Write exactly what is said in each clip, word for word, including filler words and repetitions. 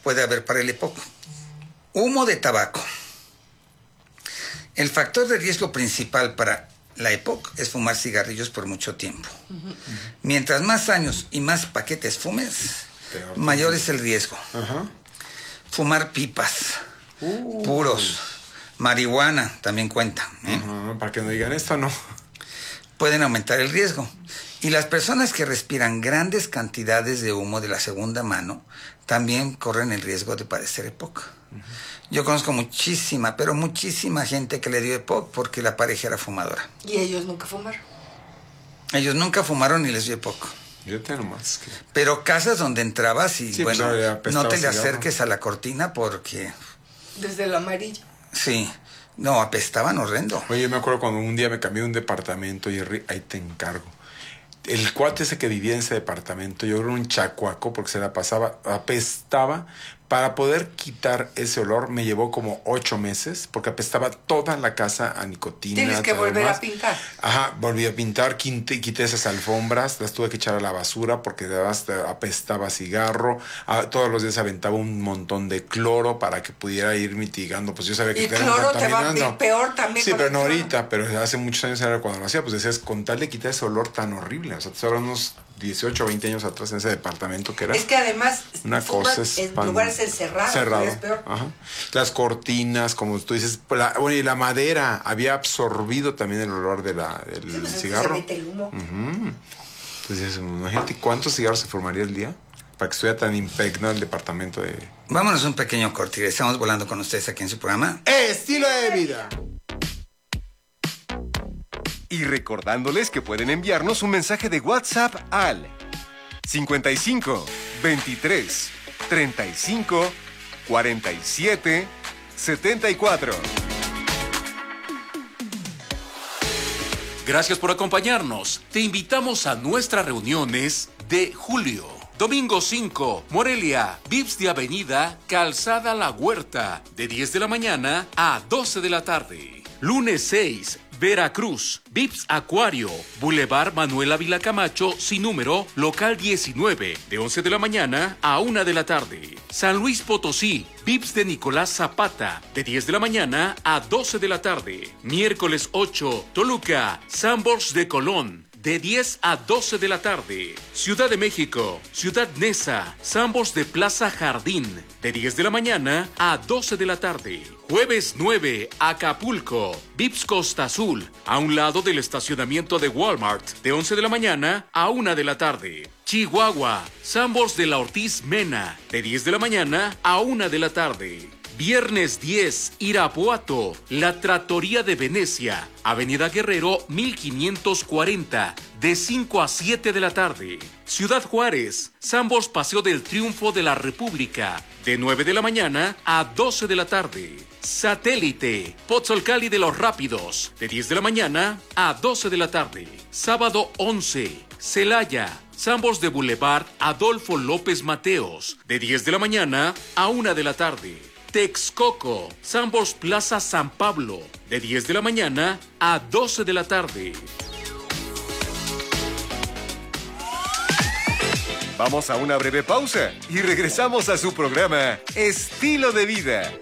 puede haber para el EPOC. Humo de tabaco. El factor de riesgo principal para la EPOC es fumar cigarrillos por mucho tiempo. Uh-huh. Mientras más años y más paquetes fumes, Peor mayor es el riesgo. Uh-huh. Fumar pipas, uh. puros, marihuana también cuenta. ¿eh? Uh-huh. Para que no digan esto, no. Pueden aumentar el riesgo. Y las personas que respiran grandes cantidades de humo de la segunda mano también corren el riesgo de padecer EPOC. Uh-huh. Yo conozco muchísima, pero muchísima gente que le dio EPOC porque la pareja era fumadora. ¿Y ellos nunca fumaron? Ellos nunca fumaron ni les dio EPOC. Yo tengo más que... Pero casas donde entrabas y, sí, bueno, pues no te le acerques a la cortina porque... Desde el amarillo. Sí. No, apestaban horrendo. Oye, yo me acuerdo cuando un día me cambié de un departamento y ahí te encargo. El cuate ese que vivía en ese departamento, yo era un chacuaco porque se la pasaba, apestaba. Para poder quitar ese olor me llevó como ocho meses porque apestaba toda la casa a nicotina. Tienes que volver demás. a pintar. Ajá, volví a pintar, quité, quité esas alfombras, las tuve que echar a la basura porque además apestaba cigarro. Ah, todos los días aventaba un montón de cloro para que pudiera ir mitigando. Pues yo sabía que el cloro te va a ir peor también. Sí, pero no ahorita, pero hace muchos años era cuando lo hacía, pues decías, con tal de quitar ese olor tan horrible. O sea, te hablan unos dieciocho o veinte años atrás en ese departamento que era... Es que además... Una cosa es... En lugares cerrados. Cerrado. Es peor. Ajá. Las cortinas, como tú dices, la, bueno, y la madera había absorbido también el olor de la, del sí, pues cigarro. Se mete el humo. Uh-huh. Entonces, imagínate cuántos cigarros se formaría el día para que estuviera tan impregnado el departamento de... Vámonos un pequeño corte. Estamos volando con ustedes aquí en su programa Estilo de Vida. Y recordándoles que pueden enviarnos un mensaje de WhatsApp al cincuenta y cinco, veintitrés, treinta y cinco, cuarenta y siete, setenta y cuatro. Gracias por acompañarnos. Te invitamos a nuestras reuniones de julio. Domingo cinco, Morelia, Vips de Avenida, Calzada La Huerta, de diez de la mañana a doce de la tarde. Lunes seis, Veracruz, Vips Acuario, Boulevard Manuel Ávila Camacho, sin número, local diecinueve, de once de la mañana a una de la tarde. San Luis Potosí, Vips de Nicolás Zapata, de diez de la mañana a doce de la tarde. Miércoles ocho, Toluca, Sambors de Colón, de diez a doce de la tarde. Ciudad de México, Ciudad Neza, Sambors de Plaza Jardín, de diez de la mañana a doce de la tarde. Jueves nueve, Acapulco, Vips Costa Azul, a un lado del estacionamiento de Walmart, de once de la mañana a una de la tarde. Chihuahua, Sambors de la Ortiz Mena, de diez de la mañana a una de la tarde. Viernes diez, Irapuato, La Trattoria de Venecia, Avenida Guerrero mil quinientos cuarenta, de cinco a siete de la tarde. Ciudad Juárez, Sambors Paseo del Triunfo de la República, de nueve de la mañana a doce de la tarde. Satélite, Pozzolcali de los Rápidos, de diez de la mañana a doce de la tarde. Sábado once, Celaya, Sambors de Boulevard Adolfo López Mateos, de diez de la mañana a una de la tarde. Texcoco, Sambors Plaza San Pablo, de diez de la mañana a doce de la tarde. Vamos a una breve pausa y regresamos a su programa Estilo de Vida.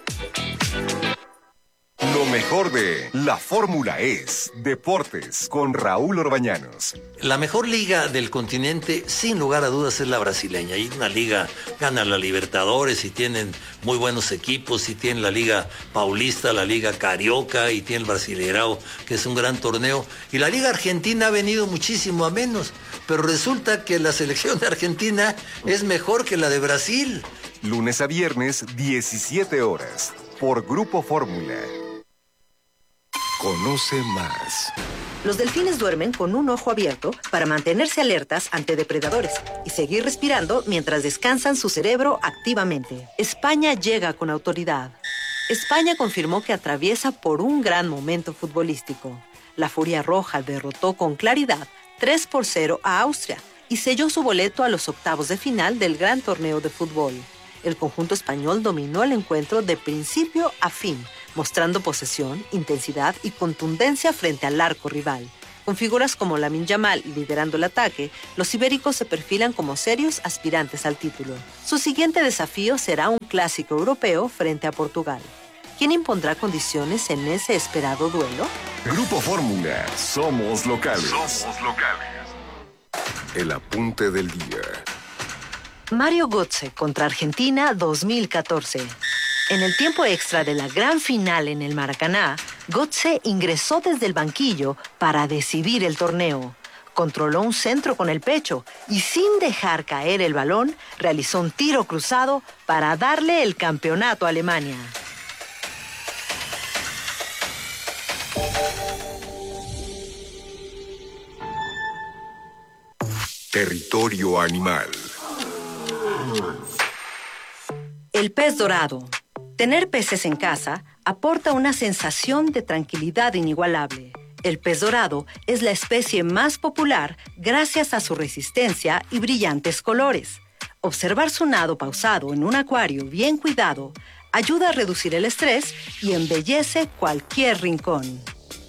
Lo mejor de La Fórmula es Deportes con Raúl Orbañanos. La mejor liga del continente, sin lugar a dudas, es la brasileña. Y una liga gana la Libertadores y tienen muy buenos equipos, y tienen la Liga Paulista, la Liga Carioca, y tiene el Brasileirao, que es un gran torneo. Y la Liga Argentina ha venido muchísimo a menos, pero resulta que la selección de Argentina es mejor que la de Brasil. Lunes a viernes, diecisiete horas, por Grupo Fórmula. Conoce más. Los delfines duermen con un ojo abierto para mantenerse alertas ante depredadores y seguir respirando mientras descansan su cerebro activamente. España llega con autoridad. España confirmó que atraviesa por un gran momento futbolístico. La Furia Roja derrotó con claridad tres por cero a Austria y selló su boleto a los octavos de final del gran torneo de fútbol. El conjunto español dominó el encuentro de principio a fin, mostrando posesión, intensidad y contundencia frente al arco rival. Con figuras como Lamine Yamal liderando el ataque, los ibéricos se perfilan como serios aspirantes al título. Su siguiente desafío será un clásico europeo frente a Portugal. ¿Quién impondrá condiciones en ese esperado duelo? Grupo Fórmula, somos locales. Somos locales. El apunte del día. Mario Götze contra Argentina dos mil catorce. En el tiempo extra de la gran final en el Maracaná, Götze ingresó desde el banquillo para decidir el torneo. Controló un centro con el pecho y sin dejar caer el balón, realizó un tiro cruzado para darle el campeonato a Alemania. Territorio animal. El pez dorado. Tener peces en casa aporta una sensación de tranquilidad inigualable. El pez dorado es la especie más popular gracias a su resistencia y brillantes colores. Observar su nado pausado en un acuario bien cuidado ayuda a reducir el estrés y embellece cualquier rincón.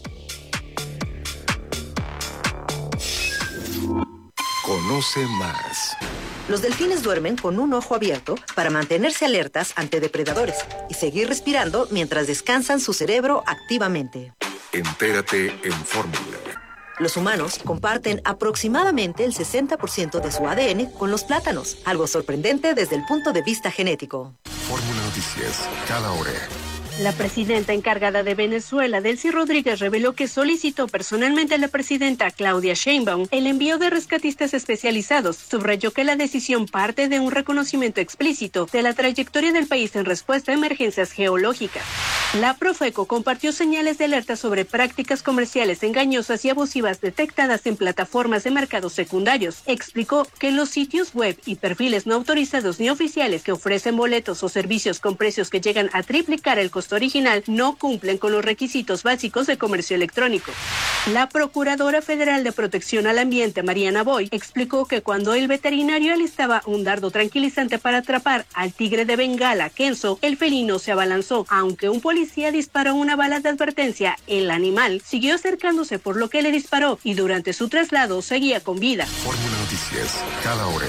Conoce más. Los delfines duermen con un ojo abierto para mantenerse alertas ante depredadores y seguir respirando mientras descansan su cerebro activamente. Entérate en Fórmula. Los humanos comparten aproximadamente el sesenta por ciento de su A D N con los plátanos, algo sorprendente desde el punto de vista genético. Fórmula Noticias, cada hora. La presidenta encargada de Venezuela, Delcy Rodríguez, reveló que solicitó personalmente a la presidenta Claudia Sheinbaum el envío de rescatistas especializados. Subrayó que la decisión parte de un reconocimiento explícito de la trayectoria del país en respuesta a emergencias geológicas. La Profeco compartió señales de alerta sobre prácticas comerciales engañosas y abusivas detectadas en plataformas de mercados secundarios. Explicó que los sitios web y perfiles no autorizados ni oficiales que ofrecen boletos o servicios con precios que llegan a triplicar el costo original no cumplen con los requisitos básicos de comercio electrónico. La Procuradora Federal de Protección al Ambiente, Mariana Boy, explicó que cuando el veterinario alistaba un dardo tranquilizante para atrapar al tigre de Bengala, Kenzo, el felino se abalanzó. Aunque un policía disparó una bala de advertencia, el animal siguió acercándose por lo que le disparó y durante su traslado seguía con vida. Fórmula Noticias, cada hora.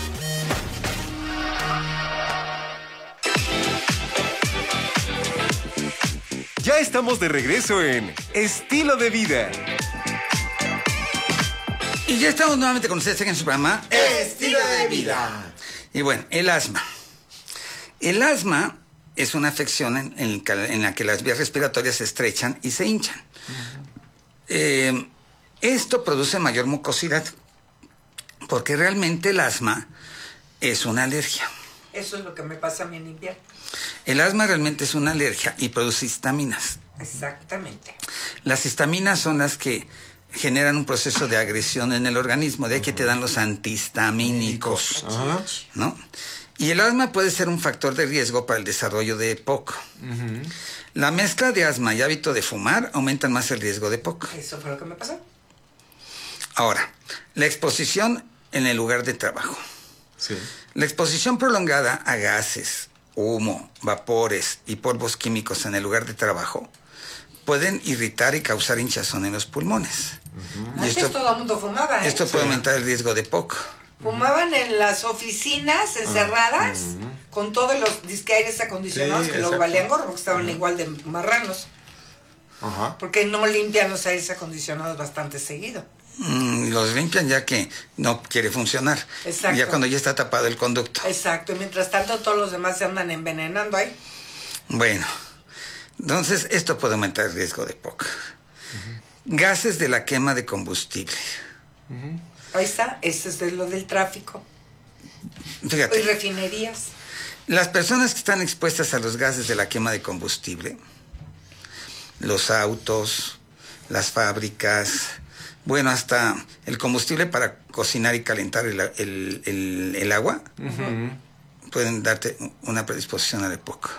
Ya estamos de regreso en Estilo de Vida. Y ya estamos nuevamente con ustedes en su programa Estilo de Vida. Y bueno, el asma. El asma es una afección en, en, en la que las vías respiratorias se estrechan y se hinchan. Uh-huh. Eh, esto produce mayor mucosidad, porque realmente el asma es una alergia. Eso es lo que me pasa a mí en invierno. El asma realmente es una alergia y produce histaminas. Exactamente. Las histaminas son las que generan un proceso de agresión en el organismo, de ahí que te dan los antihistamínicos, uh-huh. ¿no? Y el asma puede ser un factor de riesgo para el desarrollo de E P O C. Uh-huh. La mezcla de asma y hábito de fumar aumentan más el riesgo de E P O C. Eso fue lo que me pasó. Ahora, la exposición en el lugar de trabajo. Sí. La exposición prolongada a gases, humo, vapores y polvos químicos en el lugar de trabajo pueden irritar y causar hinchazón en los pulmones. Uh-huh. Y Antes esto, todo el mundo fumaba, ¿eh? Esto puede sí. aumentar el riesgo de E P O C. Fumaban en las oficinas encerradas uh-huh. con todos los disque aires acondicionados sí, que luego valían gorro porque estaban uh-huh. igual de marranos. Uh-huh. Porque no limpian los aires acondicionados bastante seguido. Mm, los limpian ya que no quiere funcionar. Exacto. Ya cuando ya está tapado el conducto. Exacto, y mientras tanto todos los demás se andan envenenando ahí. Bueno, entonces esto puede aumentar el riesgo de E P O C. Uh-huh. Gases de la quema de combustible. Uh-huh. Ahí está, eso es de lo del tráfico. Fíjate. Y refinerías. Las personas que están expuestas a los gases de la quema de combustible, los autos, las fábricas, bueno, hasta el combustible para cocinar y calentar el, el, el, el agua, uh-huh. pueden darte una predisposición a la E P O C.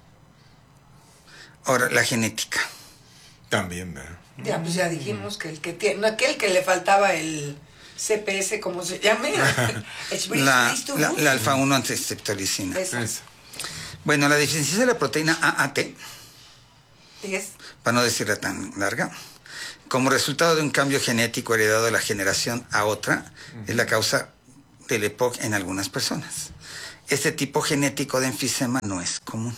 Ahora, la genética. También, ¿verdad? Ya, pues ya dijimos que el que tiene, no, aquel que le faltaba el C P S, ¿cómo se llama? la, la, la alfa uno antiestreptolicina. Bueno, la deficiencia de la proteína A A T, ¿sí es? para no decirla tan larga, como resultado de un cambio genético heredado de la generación a otra, uh-huh. es la causa del E P O C en algunas personas. Este tipo genético de enfisema no es común.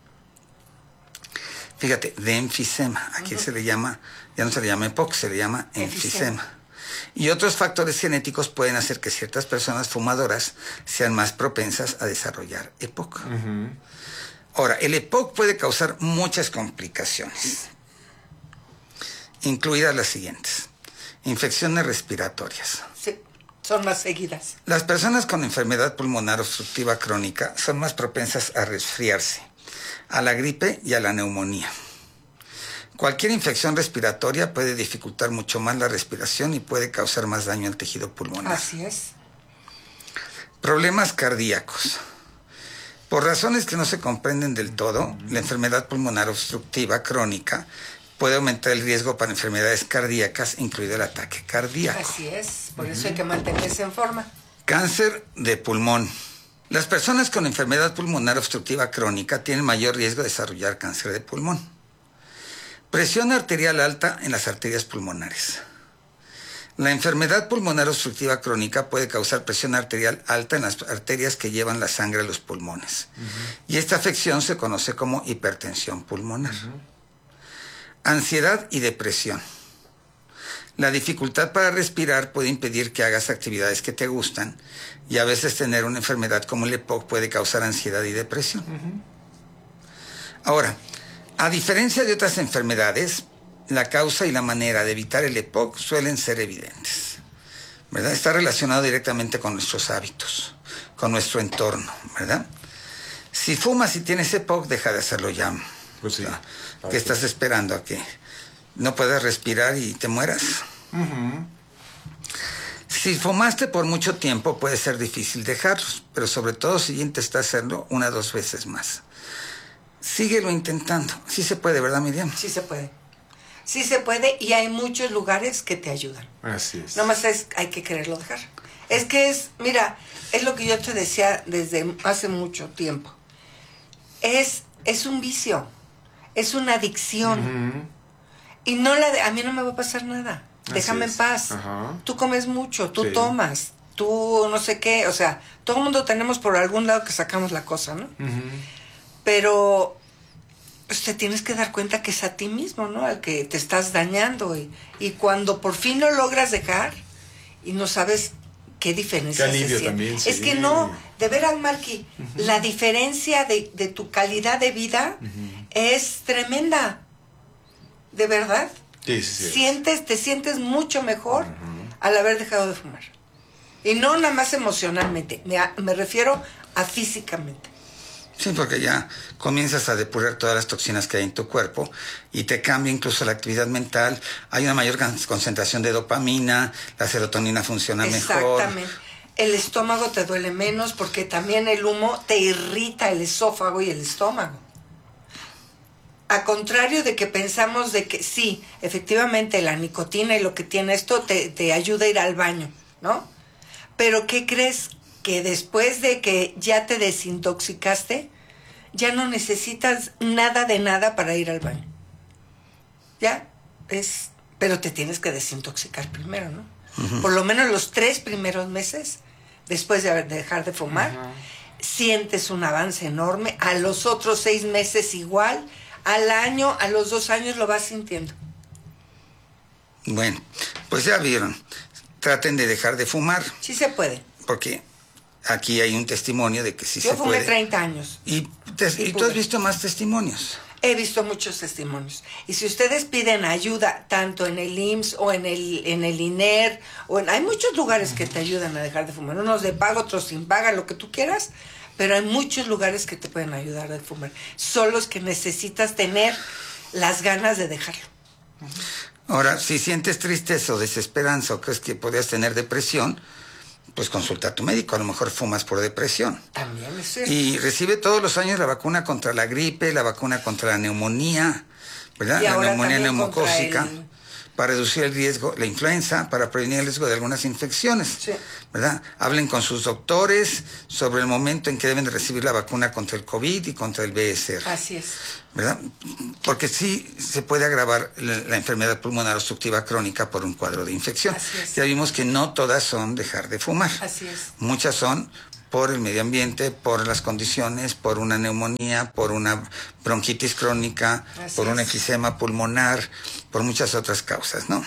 Fíjate, de enfisema, aquí uh-huh. se le llama, ya no se le llama E P O C, se le llama enfisema. enfisema. Y otros factores genéticos pueden hacer que ciertas personas fumadoras sean más propensas a desarrollar E P O C. Uh-huh. Ahora, el E P O C puede causar muchas complicaciones, incluidas las siguientes: infecciones respiratorias. Sí, son más seguidas. Las personas con enfermedad pulmonar obstructiva crónica son más propensas a resfriarse, a la gripe y a la neumonía. Cualquier infección respiratoria puede dificultar mucho más la respiración y puede causar más daño al tejido pulmonar. Así es. Problemas cardíacos. Por razones que no se comprenden del todo, la enfermedad pulmonar obstructiva crónica puede aumentar el riesgo para enfermedades cardíacas, incluido el ataque cardíaco. Así es, por eso hay que mantenerse en forma. Cáncer de pulmón. Las personas con enfermedad pulmonar obstructiva crónica tienen mayor riesgo de desarrollar cáncer de pulmón. Presión arterial alta en las arterias pulmonares. La enfermedad pulmonar obstructiva crónica puede causar presión arterial alta en las arterias que llevan la sangre a los pulmones. Uh-huh. Y esta afección se conoce como hipertensión pulmonar. Uh-huh. Ansiedad y depresión. La dificultad para respirar puede impedir que hagas actividades que te gustan, y a veces tener una enfermedad como el E P O C puede causar ansiedad y depresión. Uh-huh. Ahora, a diferencia de otras enfermedades, la causa y la manera de evitar el E P O C suelen ser evidentes, ¿verdad? Está relacionado directamente con nuestros hábitos, con nuestro entorno, ¿verdad? Si fumas y tienes E P O C, deja de hacerlo ya. Pues sí. ¿Qué estás esperando? ¿A que no puedas respirar y te mueras? Uh-huh. Si fumaste por mucho tiempo, puede ser difícil dejarlos, pero sobre todo si intentas hacerlo una o dos veces más. Síguelo intentando. Sí se puede, ¿verdad, Miriam? Sí se puede. Sí se puede, y hay muchos lugares que te ayudan. Así es. Nomás es, hay que quererlo dejar. Es que es, mira, es lo que yo te decía desde hace mucho tiempo. Es, es un vicio, es una adicción. Uh-huh. Y no la de, a mí no me va a pasar nada. Así Déjame es. en paz. Uh-huh. Tú comes mucho, tú sí. tomas, tú no sé qué. O sea, todo el mundo tenemos por algún lado que sacamos la cosa, ¿no? Uh-huh. Pero pues, te tienes que dar cuenta que es a ti mismo, ¿no? Al que te estás dañando. Y, y cuando por fin lo logras dejar y no sabes qué diferencia qué alivio se también, siente. sí. Es que no, de veras, Marqui, uh-huh. la diferencia de, de tu calidad de vida uh-huh. es tremenda. De verdad. Sí, sí, sí. Sientes, te sientes mucho mejor uh-huh. al haber dejado de fumar. Y no nada más emocionalmente, me, me refiero a físicamente. Sí, porque ya comienzas a depurar todas las toxinas que hay en tu cuerpo y te cambia incluso la actividad mental. Hay una mayor concentración de dopamina, la serotonina funciona mejor. Exactamente. El estómago te duele menos porque también el humo te irrita el esófago y el estómago. A contrario de que pensamos de que sí, efectivamente la nicotina y lo que tiene esto te, te ayuda a ir al baño, ¿no? Pero ¿qué crees? Que después de que ya te desintoxicaste, ya no necesitas nada de nada para ir al baño. Ya, es... Pero te tienes que desintoxicar primero, ¿no? Uh-huh. Por lo menos los tres primeros meses, después de, haber, de dejar de fumar, uh-huh. sientes un avance enorme. A los otros seis meses igual, al año, a los dos años lo vas sintiendo. Bueno, pues ya vieron. Traten de dejar de fumar. Sí se puede. Porque aquí hay un testimonio de que sí Yo se puede. Yo fumé treinta años. ¿Y, te, y, ¿y tú has visto más testimonios? He visto muchos testimonios. Y si ustedes piden ayuda, tanto en el I M S S o en el, en el I N E R, o en, hay muchos lugares que te ayudan a dejar de fumar. Unos de pago, otros sin paga, lo que tú quieras. Pero hay muchos lugares que te pueden ayudar a fumar. Son los que necesitas tener las ganas de dejarlo. Ahora, si sientes tristeza o desesperanza o crees que podrías tener depresión, pues consulta a tu médico, a lo mejor fumas por depresión. También es cierto. Y recibe todos los años la vacuna contra la gripe, la vacuna contra la neumonía, ¿verdad? Y la ahora neumonía neumocócica. El... para reducir el riesgo, la influenza, para prevenir el riesgo de algunas infecciones, sí. ¿verdad? Hablen con sus doctores sobre el momento en que deben de recibir la vacuna contra el COVID y contra el B S R. Así es. ¿Verdad? Porque sí se puede agravar la, la enfermedad pulmonar obstructiva crónica por un cuadro de infección. Así es. Ya vimos que no todas son dejar de fumar. Así es. Muchas son por el medio ambiente, por las condiciones, por una neumonía, por una bronquitis crónica, Así por es. un enfisema pulmonar, por muchas otras causas, ¿no?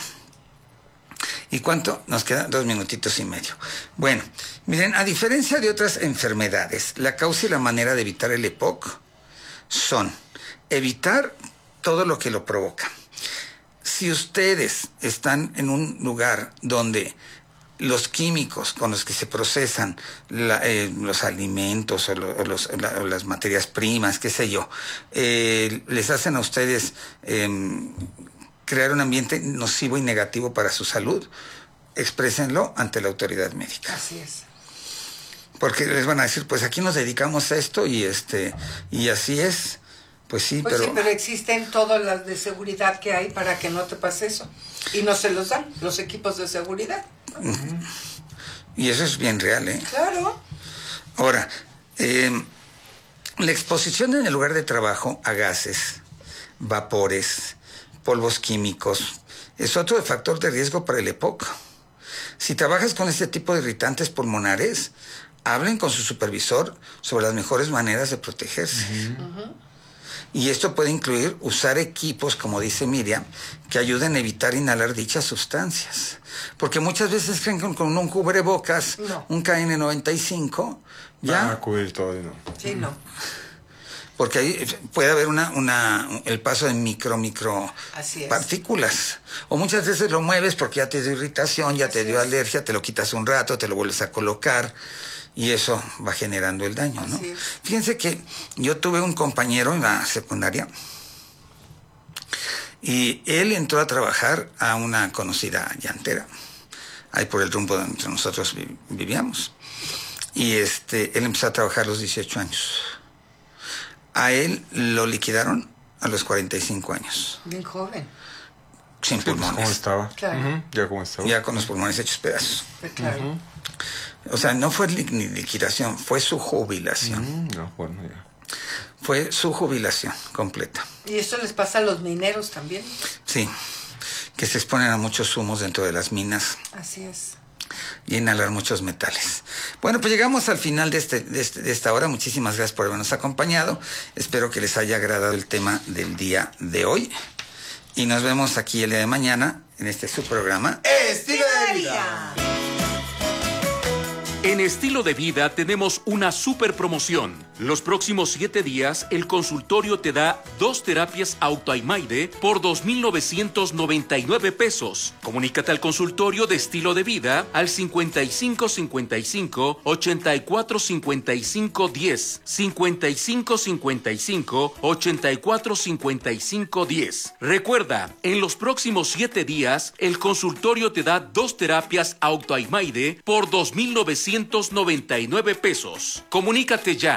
¿Y cuánto? Nos quedan dos minutitos y medio. Bueno, miren, a diferencia de otras enfermedades, la causa y la manera de evitar el E P O C son evitar todo lo que lo provoca. Si ustedes están en un lugar donde los químicos con los que se procesan la, eh, los alimentos o, lo, o, los, la, o las materias primas, qué sé yo, eh, les hacen a ustedes eh, crear un ambiente nocivo y negativo para su salud, exprésenlo ante la autoridad médica. Así es. Porque les van a decir, pues aquí nos dedicamos a esto y este y así es. Pues sí, pues pero... sí, pero existen todas las de seguridad que hay para que no te pase eso. Y no se los dan los equipos de seguridad. Uh-huh. Y eso es bien real, ¿eh? Claro. Ahora, eh, la exposición en el lugar de trabajo a gases, vapores, polvos químicos, es otro factor de riesgo para el E P O C. Si trabajas con este tipo de irritantes pulmonares, hablen con su supervisor sobre las mejores maneras de protegerse. Uh-huh. Uh-huh. Y esto puede incluir usar equipos, como dice Miriam, que ayuden a evitar inhalar dichas sustancias. Porque muchas veces creen que con un cubrebocas, no. un K N noventa y cinco, ya... Va a cubrir todo, ¿no? Sí, no. Porque ahí puede haber una, una, el paso de micro, micro Así es. partículas. O muchas veces lo mueves porque ya te dio irritación, ya Así te dio es. alergia, te lo quitas un rato, te lo vuelves a colocar. Y eso va generando el daño, ¿no? Fíjense que yo tuve un compañero en la secundaria y él entró a trabajar a una conocida llantera, ahí por el rumbo donde nosotros vivíamos. Y este, él empezó a trabajar a los dieciocho años. A él lo liquidaron a los cuarenta y cinco años. Bien joven. Sin sí, pulmones. ¿Cómo estaba? Claro. Uh-huh. Ya cómo estaba. Ya con los pulmones hechos pedazos. Claro. Uh-huh. O sea, no fue li- ni liquidación, fue su jubilación. Mm, no, bueno, ya. Fue su jubilación completa. ¿Y esto les pasa a los mineros también? Sí, que se exponen a muchos humos dentro de las minas. Así es. Y inhalar muchos metales. Bueno, pues llegamos al final de, este, de, este, de esta hora. Muchísimas gracias por habernos acompañado. Espero que les haya agradado el tema del día de hoy. Y nos vemos aquí el día de mañana en este su programa Estilo de Vida. En Estilo de Vida tenemos una super promoción. Los próximos siete días, el consultorio te da dos terapias Autoimaide por dos mil novecientos noventa y nueve pesos. Comunícate al consultorio de Estilo de Vida al cincuenta y cinco cincuenta y cinco ochenta y cuatro cincuenta y cinco diez, cincuenta y cinco cincuenta y cinco ochenta y cuatro cincuenta y cinco diez. Recuerda, en los próximos siete días, el consultorio te da dos terapias Autoimaide por dos mil novecientos noventa y nueve pesos. Comunícate ya.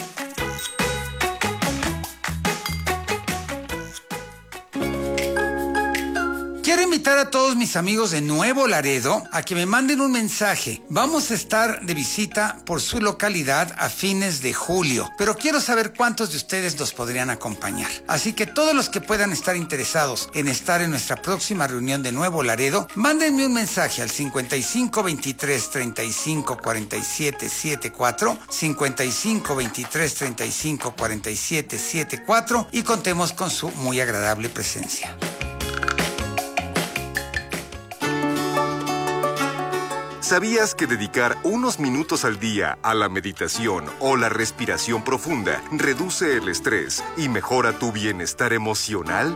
Quiero invitar a todos mis amigos de Nuevo Laredo a que me manden un mensaje. Vamos a estar de visita por su localidad a fines de julio, pero quiero saber cuántos de ustedes nos podrían acompañar. Así que todos los que puedan estar interesados en estar en nuestra próxima reunión de Nuevo Laredo, mándenme un mensaje al cincuenta y cinco veintitrés treinta y cinco cuarenta y siete setenta y cuatro, cincuenta y cinco veintitrés treinta y cinco cuarenta y siete setenta y cuatro y contemos con su muy agradable presencia. ¿Sabías que dedicar unos minutos al día a la meditación o la respiración profunda reduce el estrés y mejora tu bienestar emocional?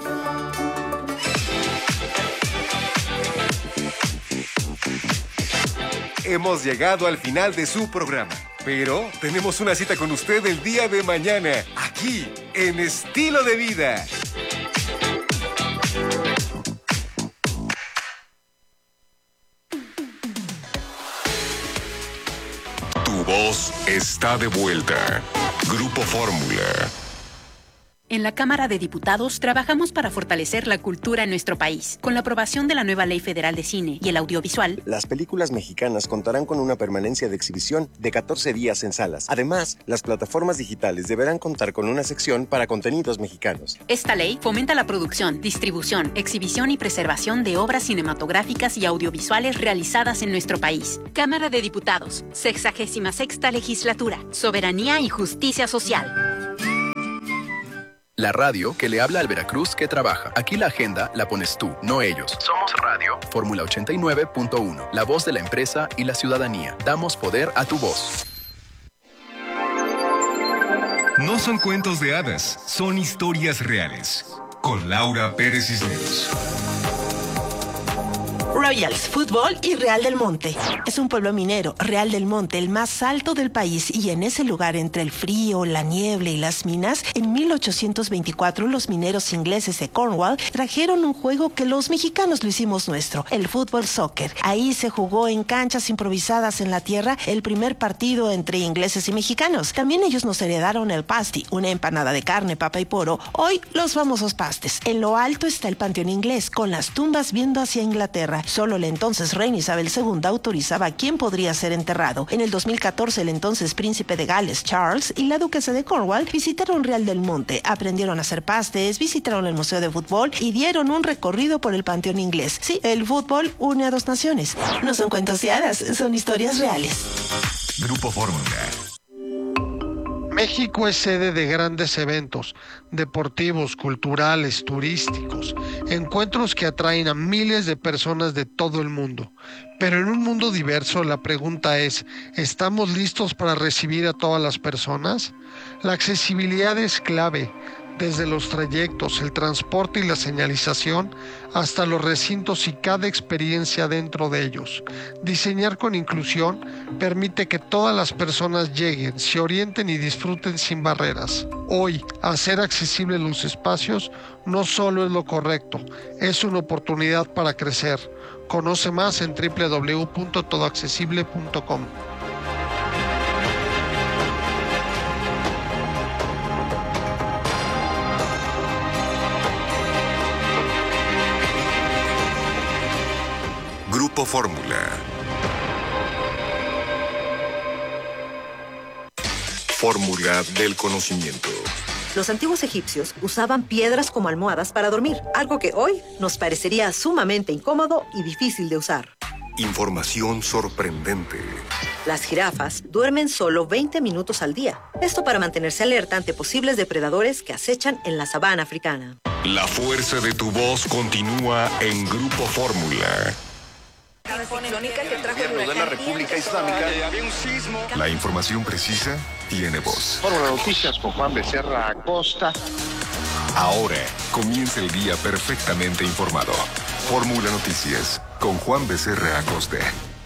Hemos llegado al final de su programa, pero tenemos una cita con usted el día de mañana, aquí, en Estilo de Vida. Tu voz está de vuelta. Grupo Fórmula. En la Cámara de Diputados trabajamos para fortalecer la cultura en nuestro país. Con la aprobación de la nueva Ley Federal de Cine y el Audiovisual, las películas mexicanas contarán con una permanencia de exhibición de catorce días en salas. Además, las plataformas digitales deberán contar con una sección para contenidos mexicanos. Esta ley fomenta la producción, distribución, exhibición y preservación de obras cinematográficas y audiovisuales realizadas en nuestro país. Cámara de Diputados, sexagésima sexta Legislatura, Soberanía y Justicia Social. La radio que le habla al Veracruz que trabaja. Aquí la agenda la pones tú, no ellos. Somos Radio Fórmula ochenta y nueve punto uno, la voz de la empresa y la ciudadanía. Damos poder a tu voz. No son cuentos de hadas, son historias reales. Con Laura Pérez Cisneros. Royals, Fútbol y Real del Monte. Es un pueblo minero, Real del Monte, el más alto del país, y en ese lugar, entre el frío, la niebla y las minas, en mil ochocientos veinticuatro los mineros ingleses de Cornwall trajeron un juego que los mexicanos lo hicimos nuestro, el fútbol soccer. Ahí se jugó en canchas improvisadas en la tierra el primer partido entre ingleses y mexicanos. También ellos nos heredaron el pasty, una empanada de carne, papa y poro, hoy los famosos pastes. En lo alto está el panteón inglés, con las tumbas viendo hacia Inglaterra. Solo la entonces reina Isabel segunda autorizaba a quién podría ser enterrado. En el dos mil catorce, el entonces príncipe de Gales, Charles, y la duquesa de Cornwall visitaron Real del Monte, aprendieron a hacer pastes, visitaron el museo de fútbol y dieron un recorrido por el panteón inglés. Sí, el fútbol une a dos naciones. No son cuentos de hadas, son historias reales. Grupo Fórmula. México es sede de grandes eventos deportivos, culturales, turísticos, encuentros que atraen a miles de personas de todo el mundo. Pero en un mundo diverso, la pregunta es, ¿estamos listos para recibir a todas las personas? La accesibilidad es clave, desde los trayectos, el transporte y la señalización, hasta los recintos y cada experiencia dentro de ellos. Diseñar con inclusión permite que todas las personas lleguen, se orienten y disfruten sin barreras. Hoy, hacer accesibles los espacios no solo es lo correcto, es una oportunidad para crecer. Conoce más en doble u doble u doble u punto todo accesible punto com. Grupo Fórmula. Fórmula del conocimiento. Los antiguos egipcios usaban piedras como almohadas para dormir, algo que hoy nos parecería sumamente incómodo y difícil de usar. Información sorprendente. Las jirafas duermen solo veinte minutos al día. Esto para mantenerse alerta ante posibles depredadores que acechan en la sabana africana. La fuerza de tu voz continúa en Grupo Fórmula. de la República Islámica. La información precisa tiene voz. Fórmula Noticias con Juan Becerra Acosta. Ahora comienza el día perfectamente informado. Fórmula Noticias con Juan Becerra Acosta.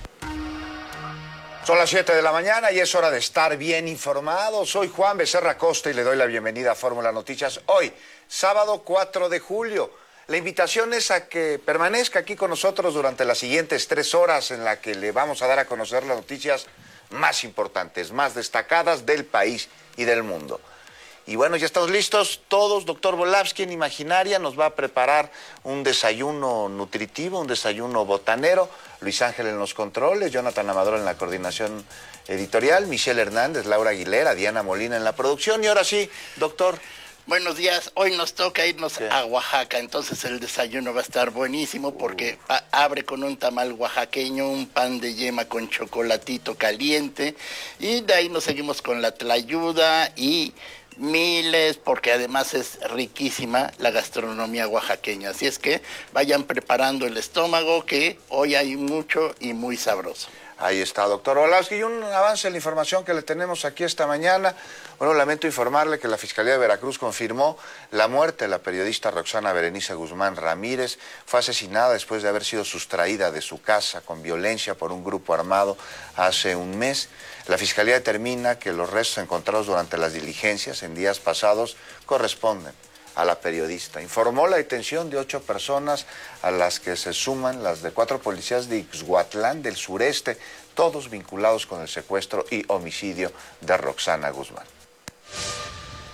Son las siete de la mañana y es hora de estar bien informado. Soy Juan Becerra Acosta y le doy la bienvenida a Fórmula Noticias. Hoy, sábado cuatro de julio. La invitación es a que permanezca aquí con nosotros durante las siguientes tres horas en la que le vamos a dar a conocer las noticias más importantes, más destacadas del país y del mundo. Y bueno, ya estamos listos todos. Doctor Volavsky en Imaginaria nos va a preparar un desayuno nutritivo, un desayuno botanero. Luis Ángel en los controles, Jonathan Amador en la coordinación editorial, Michelle Hernández, Laura Aguilera, Diana Molina en la producción. Y ahora sí, doctor. Buenos días, hoy nos toca irnos ¿Qué? a Oaxaca, entonces el desayuno va a estar buenísimo porque uh. abre con un tamal oaxaqueño, un pan de yema con chocolatito caliente y de ahí nos seguimos con la tlayuda y miles, porque además es riquísima la gastronomía oaxaqueña, así es que vayan preparando el estómago que hoy hay mucho y muy sabroso. Ahí está, doctor Volavsky. Y un avance en la información que le tenemos aquí esta mañana. Bueno, lamento informarle que la Fiscalía de Veracruz confirmó la muerte de la periodista Roxana Berenice Guzmán Ramírez. Fue asesinada después de haber sido sustraída de su casa con violencia por un grupo armado hace un mes. La Fiscalía determina que los restos encontrados durante las diligencias en días pasados corresponden a la periodista. Informó la detención de ocho personas a las que se suman las de cuatro policías de Ixhuatlán del sureste, todos vinculados con el secuestro y homicidio de Roxana Guzmán.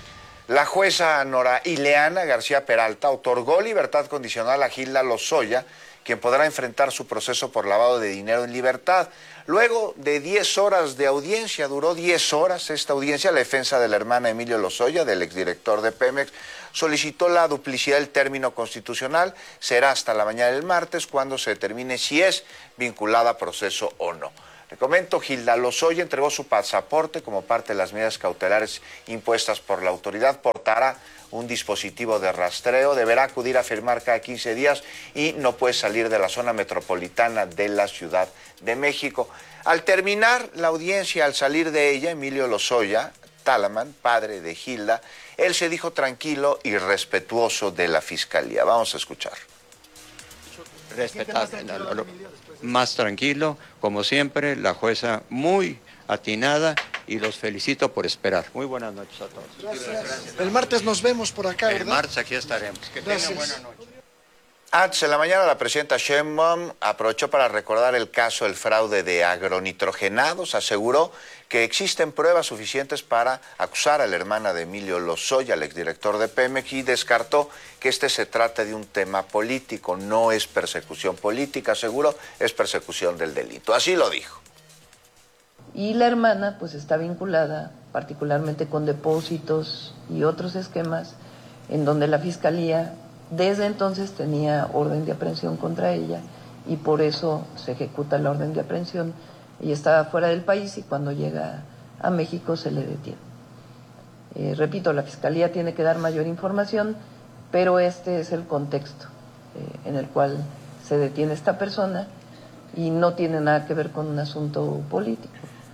La jueza Nora Ileana García Peralta otorgó libertad condicional a Gilda Lozoya, quien podrá enfrentar su proceso por lavado de dinero en libertad. Luego de diez horas de audiencia, duró diez horas esta audiencia, la defensa de la hermana Emilio Lozoya, del exdirector de Pemex, solicitó la duplicidad del término constitucional. Será hasta la mañana del martes cuando se determine si es vinculada a proceso o no. Le comento, Gilda Lozoya entregó su pasaporte como parte de las medidas cautelares impuestas por la autoridad. Portará un dispositivo de rastreo, deberá acudir a firmar cada quince días y no puede salir de la zona metropolitana de la Ciudad de México. Al terminar la audiencia, al salir de ella, Emilio Lozoya Talaman, padre de Gilda, él se dijo tranquilo y respetuoso de la Fiscalía. Vamos a escuchar. Respetar, no, no, no, más tranquilo, como siempre, la jueza muy atinada y los felicito por esperar. Muy buenas noches a todos. Gracias. El martes nos vemos por acá, ¿verdad? El martes aquí estaremos. Que Gracias. tengan buena noche. Antes, en la mañana, la presidenta Sheinbaum aprovechó para recordar el caso del fraude de agronitrogenados. Aseguró que existen pruebas suficientes para acusar a la hermana de Emilio Lozoya, el exdirector de Pemex, y descartó que este se trate de un tema político. No es persecución política, aseguró, es persecución del delito. Así lo dijo. Y la hermana pues está vinculada particularmente con depósitos y otros esquemas en donde la Fiscalía desde entonces tenía orden de aprehensión contra ella y por eso se ejecuta la orden de aprehensión. Ella estaba fuera del país y cuando llega a México se le detiene. Eh, repito, la Fiscalía tiene que dar mayor información, pero este es el contexto eh, en el cual se detiene esta persona y no tiene nada que ver con un asunto político.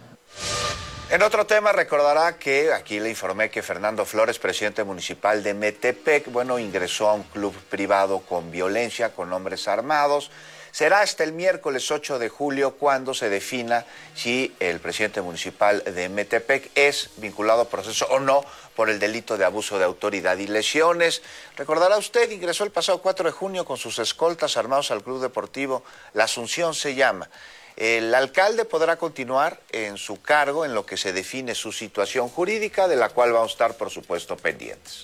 En otro tema, recordará que aquí le informé que Fernando Flores, presidente municipal de Metepec, bueno, ingresó a un club privado con violencia, con hombres armados. Será hasta el miércoles ocho de julio cuando se defina si el presidente municipal de Metepec es vinculado a proceso o no por el delito de abuso de autoridad y lesiones. Recordará usted, ingresó el pasado cuatro de junio con sus escoltas armados al club deportivo La Asunción se llama. El alcalde podrá continuar en su cargo en lo que se define su situación jurídica, de la cual vamos a estar, por supuesto, pendientes.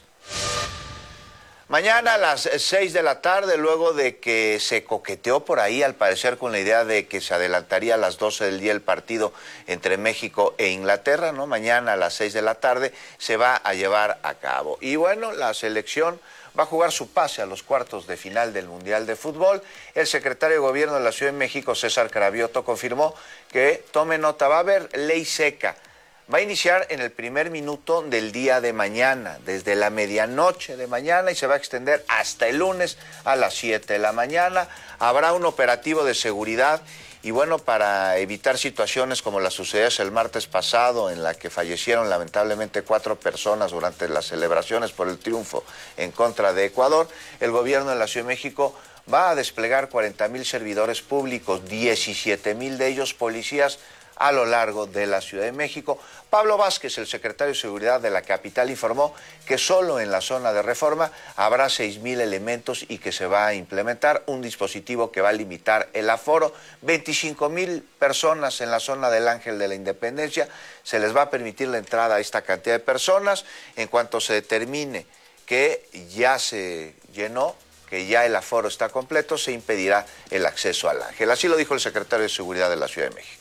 Mañana a las seis de la tarde, luego de que se coqueteó por ahí, al parecer con la idea de que se adelantaría a las doce del día el partido entre México e Inglaterra, ¿no? Mañana a las seis de la tarde se va a llevar a cabo. Y bueno, la selección va a jugar su pase a los cuartos de final del Mundial de Fútbol. El secretario de Gobierno de la Ciudad de México, César Cravioto, confirmó que, tome nota, va a haber ley seca. Va a iniciar en el primer minuto del día de mañana, desde la medianoche de mañana, y se va a extender hasta el lunes a las siete de la mañana. Habrá un operativo de seguridad y bueno, para evitar situaciones como las sucedidas el martes pasado, en la que fallecieron lamentablemente cuatro personas durante las celebraciones por el triunfo en contra de Ecuador, el gobierno de la Ciudad de México va a desplegar cuarenta mil servidores públicos, diecisiete mil de ellos policías, a lo largo de la Ciudad de México. Pablo Vázquez, el secretario de Seguridad de la capital, informó que solo en la zona de Reforma habrá seis mil elementos y que se va a implementar un dispositivo que va a limitar el aforo. veinticinco mil personas en la zona del Ángel de la Independencia. Se les va a permitir la entrada a esta cantidad de personas. En cuanto se determine que ya se llenó, que ya el aforo está completo, se impedirá el acceso al Ángel. Así lo dijo el secretario de Seguridad de la Ciudad de México.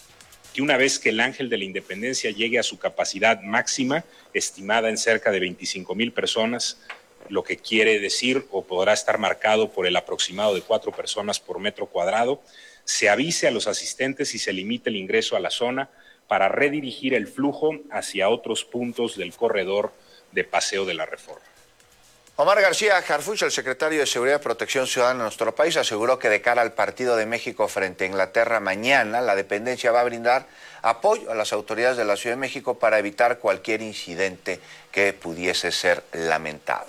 Que una vez que el Ángel de la Independencia llegue a su capacidad máxima, estimada en cerca de veinticinco mil personas, lo que quiere decir o podrá estar marcado por el aproximado de cuatro personas por metro cuadrado, se avise a los asistentes y se limite el ingreso a la zona para redirigir el flujo hacia otros puntos del corredor de Paseo de la Reforma. Omar García Harfuch, el secretario de Seguridad y Protección Ciudadana de nuestro país, aseguró que de cara al partido de México frente a Inglaterra mañana, la dependencia va a brindar apoyo a las autoridades de la Ciudad de México para evitar cualquier incidente que pudiese ser lamentado.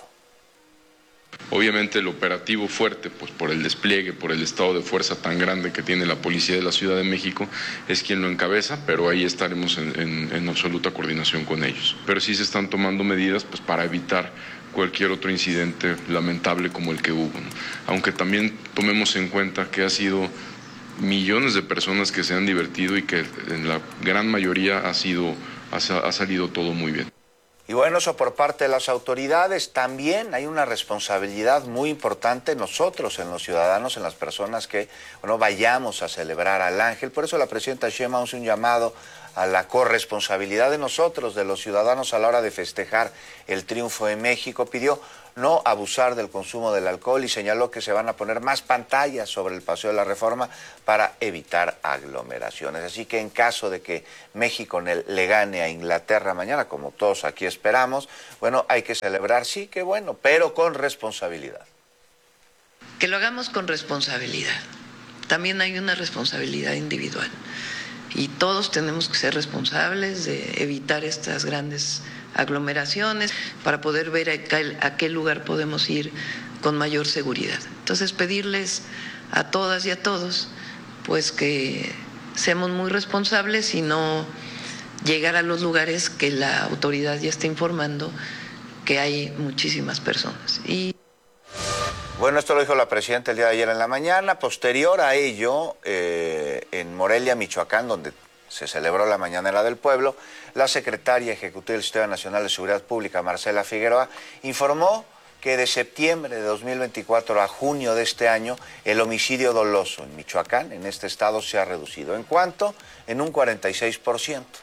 Obviamente el operativo fuerte, pues por el despliegue, por el estado de fuerza tan grande que tiene la Policía de la Ciudad de México, es quien lo encabeza, pero ahí estaremos en, en, en absoluta coordinación con ellos. Pero sí se están tomando medidas pues para evitar cualquier otro incidente lamentable como el que hubo, ¿no? Aunque también tomemos en cuenta que ha sido millones de personas que se han divertido y que en la gran mayoría ha sido, ha, ha salido todo muy bien. Y bueno, eso por parte de las autoridades. También hay una responsabilidad muy importante en nosotros, en los ciudadanos, en las personas que, bueno, vayamos a celebrar al ángel. Por eso la presidenta Sheinbaum hace un llamado a la corresponsabilidad de nosotros, de los ciudadanos, a la hora de festejar el triunfo de México. Pidió no abusar del consumo del alcohol y señaló que se van a poner más pantallas sobre el Paseo de la Reforma para evitar aglomeraciones. Así que en caso de que México le gane a Inglaterra mañana, como todos aquí esperamos, bueno, hay que celebrar, sí, qué bueno, pero con responsabilidad. Que lo hagamos con responsabilidad. También hay una responsabilidad individual. Y todos tenemos que ser responsables de evitar estas grandes aglomeraciones para poder ver a qué, a qué lugar podemos ir con mayor seguridad. Entonces, pedirles a todas y a todos pues que seamos muy responsables y no llegar a los lugares que la autoridad ya está informando que hay muchísimas personas. Y bueno, esto lo dijo la presidenta el día de ayer en la mañana. Posterior a ello, eh, en Morelia, Michoacán, donde se celebró la Mañanera del Pueblo, la secretaria ejecutiva del Sistema Nacional de Seguridad Pública, Marcela Figueroa, informó que de septiembre de dos mil veinticuatro a junio de este año, el homicidio doloso en Michoacán, en este estado, se ha reducido. ¿En cuánto? En un cuarenta y seis por ciento.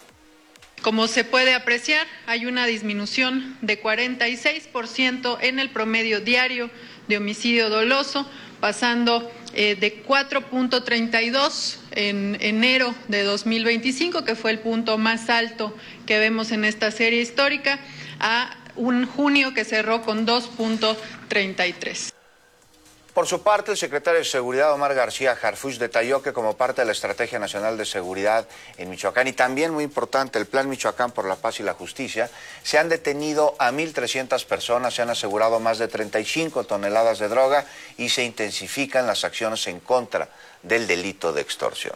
Como se puede apreciar, hay una disminución de cuarenta y seis por ciento en el promedio diario de homicidio doloso, pasando eh, de cuatro punto treinta y dos en enero de dos mil veinticinco, que fue el punto más alto que vemos en esta serie histórica, a un junio que cerró con dos punto treinta y tres. Por su parte, el secretario de Seguridad, Omar García Harfuch, detalló que como parte de la Estrategia Nacional de Seguridad en Michoacán, y también muy importante el Plan Michoacán por la Paz y la Justicia, se han detenido a mil trescientas personas, se han asegurado más de treinta y cinco toneladas de droga y se intensifican las acciones en contra del delito de extorsión.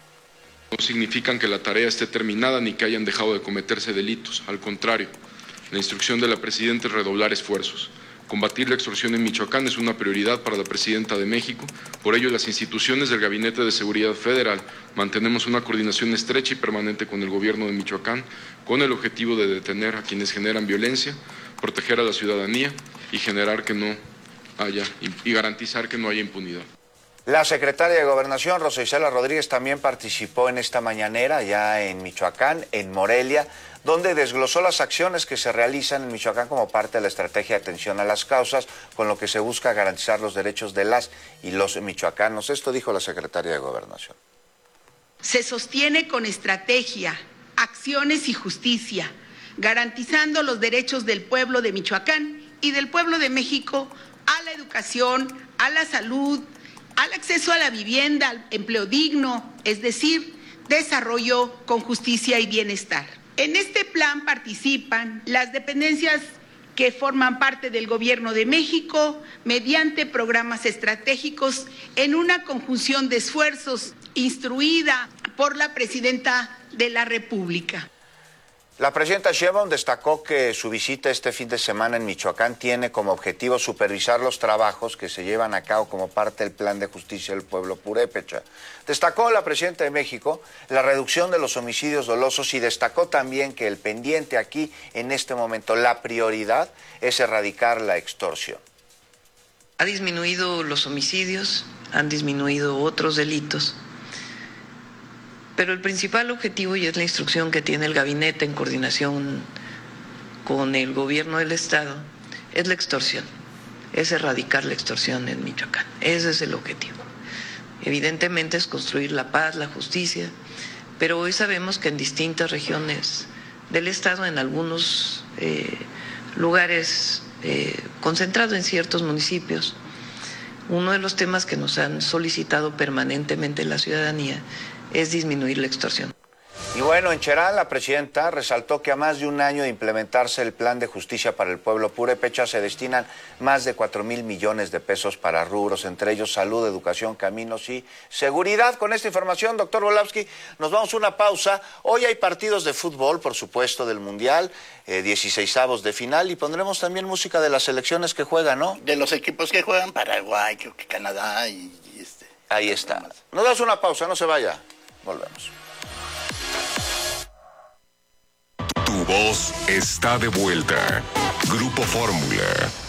No significan que la tarea esté terminada ni que hayan dejado de cometerse delitos. Al contrario, la instrucción de la presidenta es redoblar esfuerzos. Combatir la extorsión en Michoacán es una prioridad para la presidenta de México. Por ello, las instituciones del Gabinete de Seguridad Federal mantenemos una coordinación estrecha y permanente con el gobierno de Michoacán con el objetivo de detener a quienes generan violencia, proteger a la ciudadanía y generar que no haya y garantizar que no haya impunidad. La secretaria de Gobernación, Rosa Isela Rodríguez, también participó en esta mañanera ya en Michoacán, en Morelia, donde desglosó las acciones que se realizan en Michoacán como parte de la estrategia de atención a las causas, con lo que se busca garantizar los derechos de las y los michoacanos. Esto dijo la secretaria de Gobernación. Se sostiene con estrategia, acciones y justicia, garantizando los derechos del pueblo de Michoacán y del pueblo de México a la educación, a la salud, al acceso a la vivienda, al empleo digno, es decir, desarrollo con justicia y bienestar. En este plan participan las dependencias que forman parte del Gobierno de México mediante programas estratégicos en una conjunción de esfuerzos instruida por la Presidenta de la República. La presidenta Sheinbaum destacó que su visita este fin de semana en Michoacán tiene como objetivo supervisar los trabajos que se llevan a cabo como parte del Plan de Justicia del Pueblo Purépecha. Destacó la presidenta de México la reducción de los homicidios dolosos y destacó también que el pendiente aquí, en este momento, la prioridad es erradicar la extorsión. Ha disminuido los homicidios, han disminuido otros delitos. Pero el principal objetivo, y es la instrucción que tiene el gabinete en coordinación con el gobierno del Estado, es la extorsión, es erradicar la extorsión en Michoacán. Ese es el objetivo. Evidentemente es construir la paz, la justicia, pero hoy sabemos que en distintas regiones del Estado, en algunos eh, lugares eh, concentrados en ciertos municipios, uno de los temas que nos han solicitado permanentemente la ciudadanía es disminuir la extorsión. Y bueno, en Cherán la presidenta resaltó que a más de un año de implementarse el Plan de Justicia para el Pueblo Purépecha se destinan más de cuatro mil millones de pesos para rubros, entre ellos salud, educación, caminos y seguridad. Con esta información, doctor Volavsky, nos vamos a una pausa. Hoy hay partidos de fútbol, por supuesto, del Mundial, eh, dieciseisavos de final, y pondremos también música de las selecciones que juegan, ¿no? De los equipos que juegan, Paraguay, creo que Canadá y, y este. Ahí está. Nos damos una pausa, no se vaya. Volvemos. Tu voz está de vuelta. Grupo Fórmula.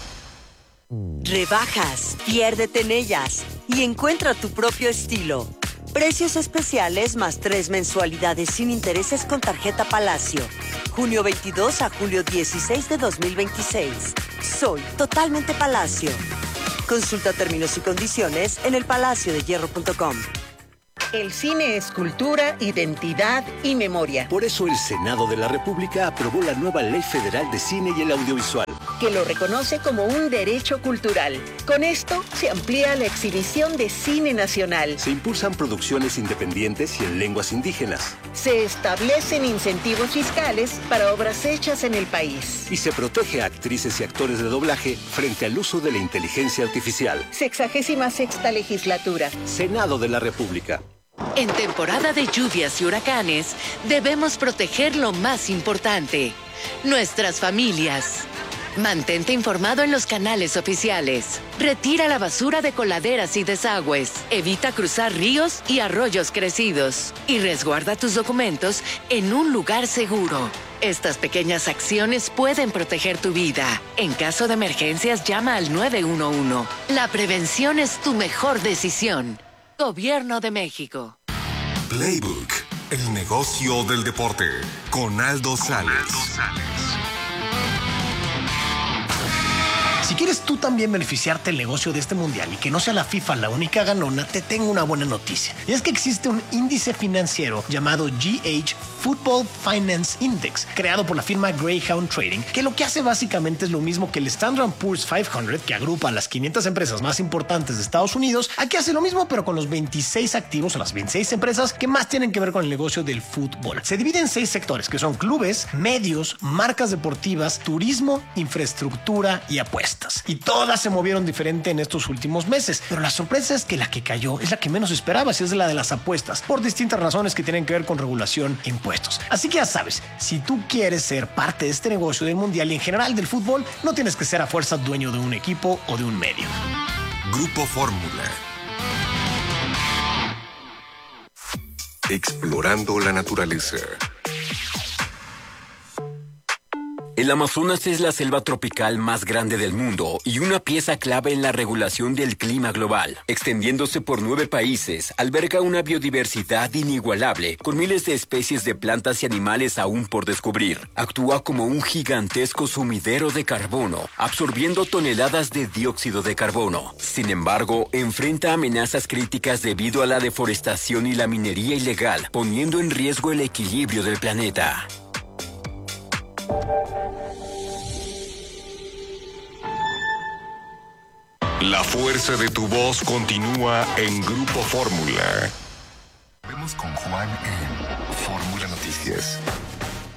Rebajas, piérdete en ellas y encuentra tu propio estilo. Precios especiales más tres mensualidades sin intereses con tarjeta Palacio. junio veintidós a julio dieciséis de dos mil veintiséis. Soy totalmente Palacio. Consulta términos y condiciones en el palacio de hierro punto com. El cine es cultura, identidad y memoria. Por eso el Senado de la República aprobó la nueva Ley Federal de Cine y el Audiovisual, que lo reconoce como un derecho cultural. Con esto se amplía la exhibición de cine nacional. Se impulsan producciones independientes y en lenguas indígenas. Se establecen incentivos fiscales para obras hechas en el país. Y se protege a actrices y actores de doblaje frente al uso de la inteligencia artificial. Sexagésima sexta legislatura. Senado de la República. En temporada de lluvias y huracanes, debemos proteger lo más importante, nuestras familias. Mantente informado en los canales oficiales. Retira la basura de coladeras y desagües. Evita cruzar ríos y arroyos crecidos. Y resguarda tus documentos en un lugar seguro. Estas pequeñas acciones pueden proteger tu vida. En caso de emergencias, llama al nueve uno uno. La prevención es tu mejor decisión. Gobierno de México. Playbook, el negocio del deporte, con Aldo Sales. Si quieres tú también beneficiarte del negocio de este mundial y que no sea la FIFA la única ganona, te tengo una buena noticia. Y es que existe un índice financiero llamado G H Football Finance Index, creado por la firma Greyhound Trading, que lo que hace básicamente es lo mismo que el Standard and Poor's quinientos, que agrupa a las quinientas empresas más importantes de Estados Unidos. Aquí hace lo mismo, pero con los veintiséis activos o las veintiséis empresas que más tienen que ver con el negocio del fútbol. Se divide en seis sectores, que son clubes, medios, marcas deportivas, turismo, infraestructura y apuestas. Y todas se movieron diferente en estos últimos meses, pero la sorpresa es que la que cayó es la que menos esperabas, y es la de las apuestas, por distintas razones que tienen que ver con regulación e impuestos. Así que ya sabes, si tú quieres ser parte de este negocio del mundial y en general del fútbol, no tienes que ser a fuerza dueño de un equipo o de un medio. Grupo Fórmula. Explorando la naturaleza. El Amazonas es la selva tropical más grande del mundo y una pieza clave en la regulación del clima global. Extendiéndose por nueve países, alberga una biodiversidad inigualable, con miles de especies de plantas y animales aún por descubrir. Actúa como un gigantesco sumidero de carbono, absorbiendo toneladas de dióxido de carbono. Sin embargo, enfrenta amenazas críticas debido a la deforestación y la minería ilegal, poniendo en riesgo el equilibrio del planeta. La fuerza de tu voz continúa en Grupo Fórmula. Vemos con Juan en Fórmula Noticias.